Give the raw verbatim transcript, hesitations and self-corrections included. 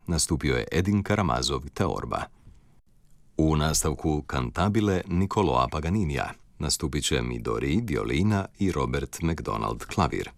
nastupio je Edin Karamazov teorba. U nastavku Cantabile Niccolò Paganinija nastupit će Midori, violina i Robert McDonald, klavir.